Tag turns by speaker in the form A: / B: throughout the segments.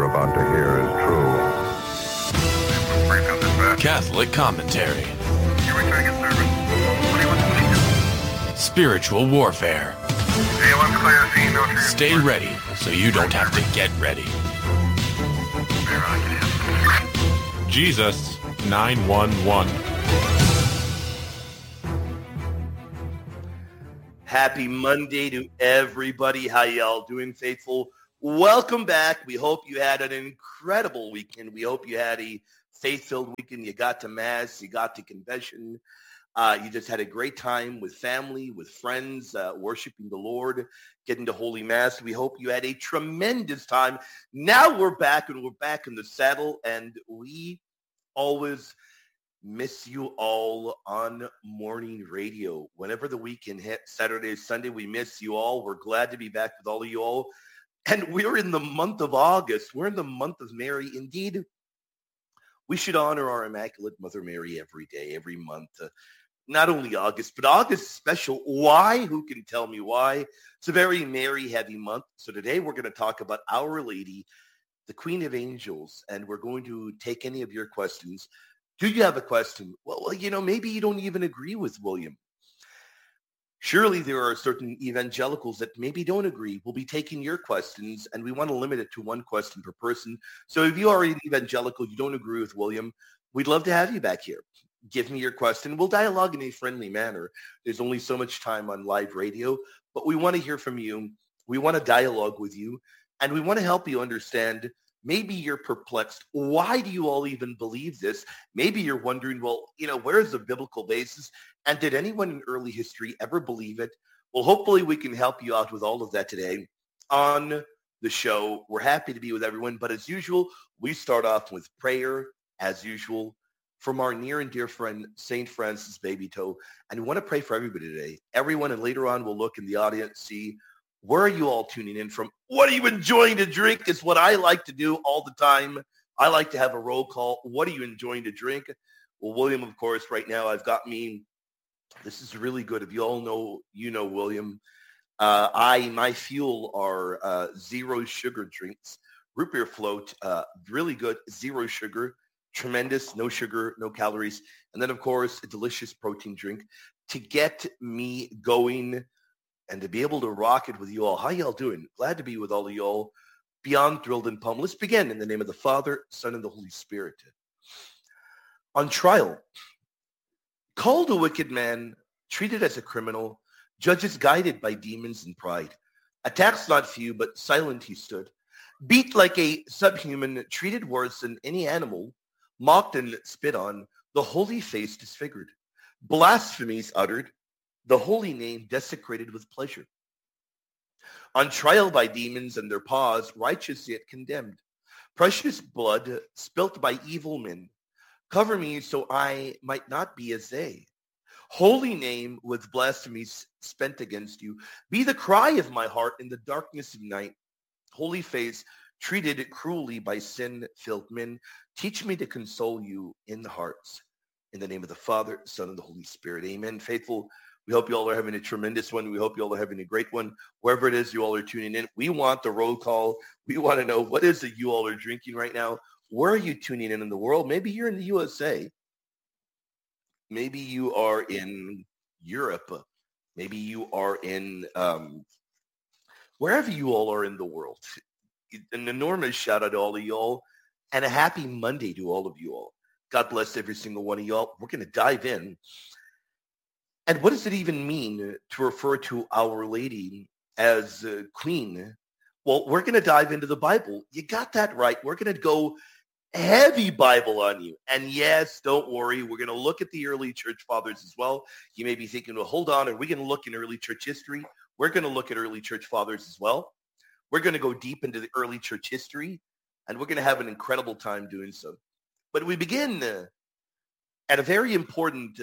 A: about to hear is true.
B: Catholic commentary. Spiritual warfare. Stay ready so you don't have to get ready. Jesus 911.
C: Happy Monday to everybody. How y'all doing, faithful? Welcome back. We hope you had an incredible weekend. We hope you had a faith-filled weekend. You got to Mass. You got to confession. You just had a great time with family, with friends, worshiping the Lord, getting to Holy Mass. We hope you had a tremendous time. Now we're back, and we're back in the saddle, and we always miss you all on morning radio. Whenever the weekend hits, Saturday, Sunday, we miss you all. We're glad to be back with all of you all. And we're in the month of August. We're in the month of Mary. Indeed, we should honor our Immaculate Mother Mary every day, every month. Not only August, but August is special. Why? Who can tell me why? It's a very Mary-heavy month. So today we're going to talk about Our Lady, the Queen of Angels, and we're going to take any of your questions. Do you have a question? Well, maybe you don't even agree with William. Surely there are certain evangelicals that maybe don't agree. We'll be taking your questions, and we want to limit it to one question per person. So if you are an evangelical, you don't agree with William, we'd love to have you back here. Give me your question. We'll dialogue in a friendly manner. There's only so much time on live radio, but we want to hear from you. We want to dialogue with you, and we want to help you understand. Maybe you're perplexed. Why do you all even believe this? Maybe you're wondering, well, where's the biblical basis? And did anyone in early history ever believe it? Well, hopefully we can help you out with all of that today on the show. We're happy to be with everyone. But as usual, we start off with prayer, as usual, from our near and dear friend, St. Francis Baby Toe. And we want to pray for everybody today. Everyone, and later on, we'll look in the audience, see where are you all tuning in from? What are you enjoying to drink is what I like to do all the time. I like to have a roll call. What are you enjoying to drink? Well, William, of course, right now I've got me. This is really good. If you all know, William. My fuel are zero sugar drinks. Root beer float, really good. Zero sugar, tremendous. No sugar, no calories. And then, of course, a delicious protein drink to get me going and to be able to rock it with you all. How y'all doing? Glad to be with all of y'all. Beyond thrilled and pumped. Let's begin in the name of the Father, Son, and the Holy Spirit. On trial, called a wicked man, treated as a criminal, judges guided by demons and pride. Attacks not few, but silent he stood. Beat like a subhuman, treated worse than any animal, mocked and spit on, the holy face disfigured. Blasphemies uttered, the holy name desecrated with pleasure. On trial by demons and their paws, righteous yet condemned. Precious blood spilt by evil men. Cover me so I might not be as they. Holy name with blasphemies spent against you. Be the cry of my heart in the darkness of night. Holy face treated cruelly by sin-filled men. Teach me to console you in the hearts. In the name of the Father, Son, and the Holy Spirit. Amen. Faithful, we hope you all are having a tremendous one. We hope you all are having a great one. Wherever it is you all are tuning in, we want the roll call. We want to know what is it you all are drinking right now. Where are you tuning in the world? Maybe you're in the USA. Maybe you are in Europe. Maybe you are in wherever you all are in the world. An enormous shout out to all of you all and a happy Monday to all of you all. God bless every single one of y'all. We're going to dive in. And what does it even mean to refer to Our Lady as Queen? Well, we're going to dive into the Bible. You got that right. We're going to go heavy Bible on you. And yes, don't worry. We're going to look at the early church fathers as well. You may be thinking, well, hold on. Are we going to look in early church history? We're going to look at early church fathers as well. We're going to go deep into the early church history, and we're going to have an incredible time doing so. But we begin at a very important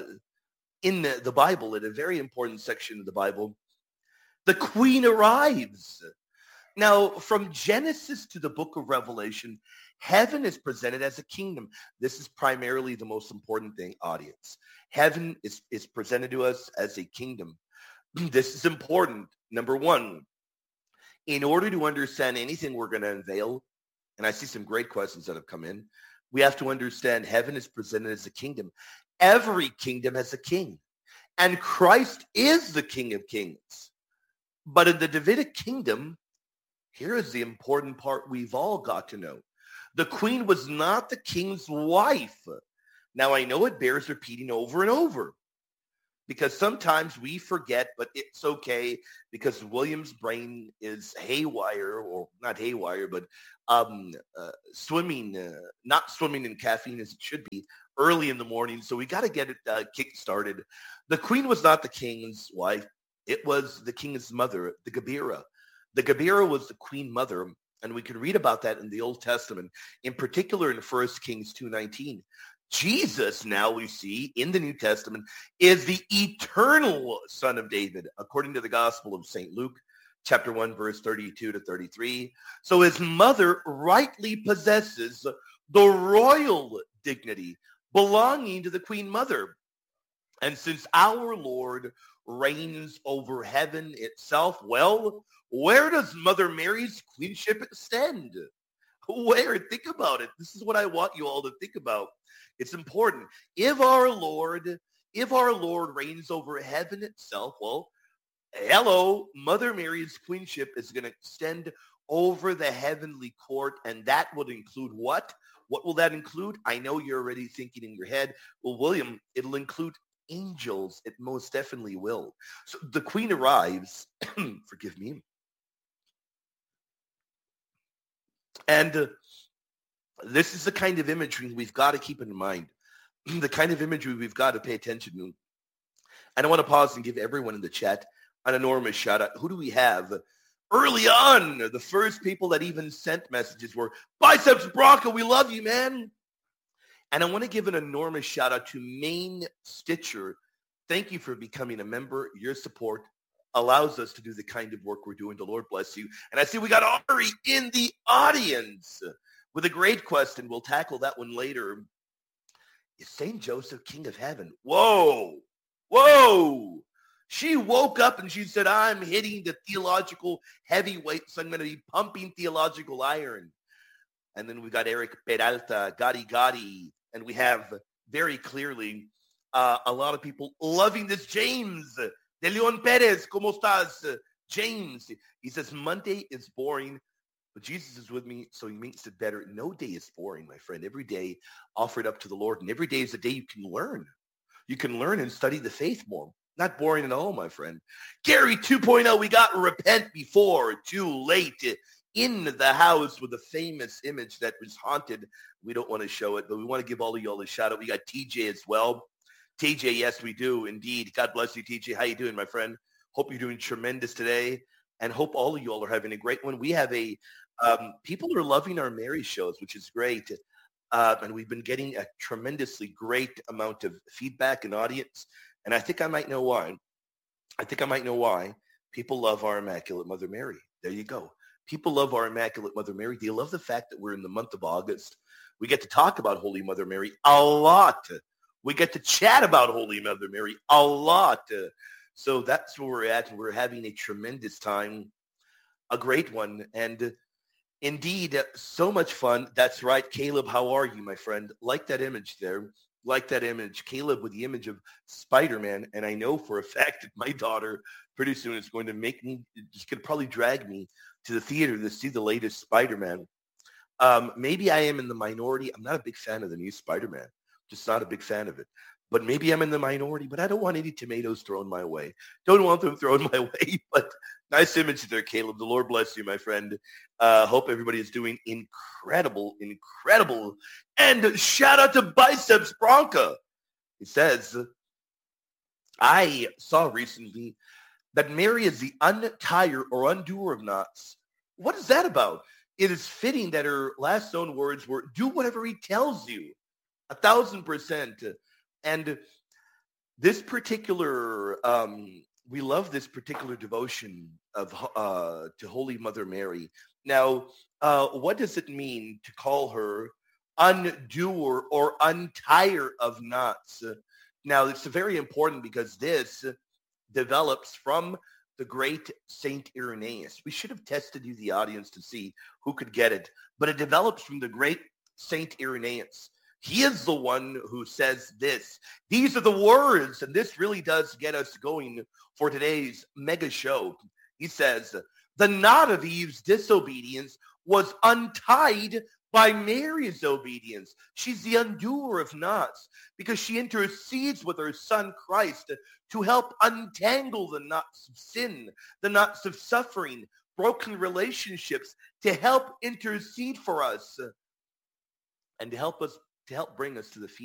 C: in the Bible, in a very important section of the Bible. The Queen arrives. Now, from Genesis to the book of Revelation, heaven is presented as a kingdom. This is primarily the most important thing, audience. Heaven is presented to us as a kingdom. This is important. Number one, in order to understand anything we're going to unveil and I see some great questions that have come in. We have to understand heaven is presented as a kingdom. Every kingdom has a king, and Christ is the King of Kings. But in the Davidic kingdom, here is the important part we've all got to know. The queen was not the king's wife. Now, I know it bears repeating over and over because sometimes we forget, but it's okay because William's brain is haywire, or not haywire, but not swimming in caffeine as it should be early in the morning. So we got to get it kick-started. The queen was not the king's wife. It was the king's mother, the Gabira. The Gabira was the queen mother, and we can read about that in the Old Testament, in particular in 1 Kings 2:19. Jesus, now we see in the New Testament, is the eternal Son of David, according to the Gospel of St. Luke, chapter 1, verse 32 to 33. So his mother rightly possesses the royal dignity belonging to the Queen Mother. And since our Lord reigns over heaven itself, well, where does Mother Mary's queenship extend? Where? Think about it. This is what I want you all to think about. It's important. If our Lord reigns over heaven itself, well, hello, Mother Mary's queenship is going to extend over the heavenly court, and that would include what? What will that include? I know you're already thinking in your head. Well, William, it'll include angels. It most definitely will. So the queen arrives, forgive me, and this is the kind of imagery we've got to keep in mind, the kind of imagery we've got to pay attention to. And I want to pause and give everyone in the chat an enormous shout out. Who do we have? Early on, the first people that even sent messages were Biceps Bronco. We love you, man. And I want to give an enormous shout out to Maine Stitcher. Thank you for becoming a member. Your support allows us to do the kind of work we're doing. The Lord bless you. And I see we got Ari in the audience with a great question. We'll tackle that one later. Is St. Joseph King of Heaven? Whoa. Whoa. She woke up and she said, I'm hitting the theological heavyweights. I'm going to be pumping theological iron. And then we got Eric Peralta, Gotti. And we have very clearly a lot of people loving this. James De Leon Perez, ¿cómo estás? James, he says, Monday is boring, but Jesus is with me, so he makes it better. No day is boring, my friend. Every day offer it up to the Lord, and every day is a day you can learn. You can learn and study the faith more. Not boring at all, my friend. Gary 2.0, we got repent before too late. In the house with a famous image that was haunted. We don't want to show it, but we want to give all of y'all a shout out. We got TJ as well. TJ, yes, we do indeed. God bless you, TJ. How you doing, my friend? Hope you're doing tremendous today, and hope all of you all are having a great one. We have people are loving our Mary shows, which is great, and we've been getting a tremendously great amount of feedback and audience, and I think I might know why. People love our Immaculate Mother Mary. There you go. People love our Immaculate Mother Mary. They love the fact that we're in the month of August. We get to talk about Holy Mother Mary a lot. We get to chat about Holy Mother Mary a lot. So that's where we're at. We're having a tremendous time, a great one. And indeed, so much fun. That's right. Caleb, how are you, my friend? Like that image there. Like that image. Caleb with the image of Spider-Man. And I know for a fact that my daughter pretty soon is going to make me, just going to probably drag me to the theater to see the latest Spider-Man. Maybe I am in the minority. I'm not a big fan of the new Spider-Man. Just not a big fan of it. But maybe I'm in the minority, but I don't want any tomatoes thrown my way. Don't want them thrown my way, but nice image there, Caleb. The Lord bless you, my friend. Hope everybody is doing incredible. And shout out to Biceps Bronca. He says, I saw recently that Mary is the untier or undoer of knots. What is that about? It is fitting that her last known words were, do whatever he tells you. 1,000%. And this particular, we love this particular devotion of to Holy Mother Mary. Now, what does it mean to call her undoer or untire of knots? Now, it's very important because this develops from the great Saint Irenaeus. We should have tested you, the audience, to see who could get it, but it develops from the great Saint Irenaeus. He is the one who says this. These are the words, and this really does get us going for today's mega show. He says, the knot of Eve's disobedience was untied by Mary's obedience. She's the undoer of knots because she intercedes with her son Christ to help untangle the knots of sin, the knots of suffering, broken relationships, to help intercede for us and to help bring us to the feet